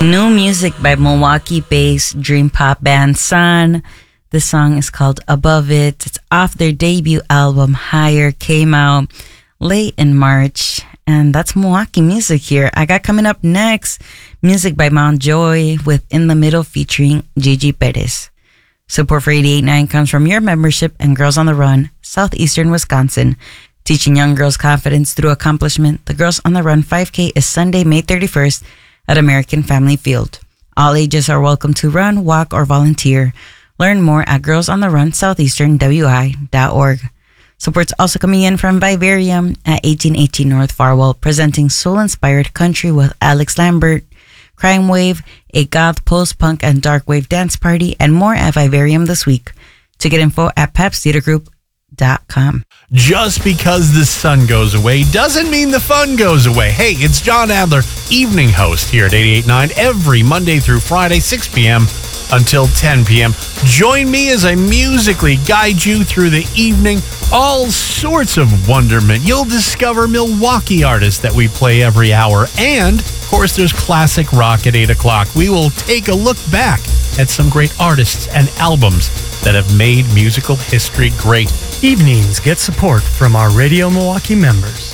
New music by Milwaukee-based dream pop band Sun. This song is called Above It. It's off their debut album Higher, came out late in March. And that's Milwaukee music here. I got coming up next, music by Mount Joy with In the Middle featuring Gigi Perez. Support for 88.9 comes from your membership and Girls on the Run, Southeastern Wisconsin. Teaching young girls confidence through accomplishment. The Girls on the Run 5K is Sunday, May 31st at American Family Field. All ages are welcome to run, walk, or volunteer. Learn more at girlsontherunsoutheasternwi.org. Support's also coming in from Vivarium at 1818 North Farwell, presenting soul-inspired country with Alex Lambert, Crime Wave, a goth, post-punk, and dark wave dance party, and more at Vivarium this week. Ticket info at pepstheatergroup.com. Just because the sun goes away doesn't mean the fun goes away. Hey, it's John Adler, evening host here at 88.9 every Monday through Friday, 6 p.m. until 10 p.m. Join me as I musically guide you through the evening. All sorts of wonderment. You'll discover Milwaukee artists that we play every hour. And, of course, there's classic rock at 8 o'clock. We will take a look back at some great artists and albums that have made musical history great. Evenings get support from our Radio Milwaukee members.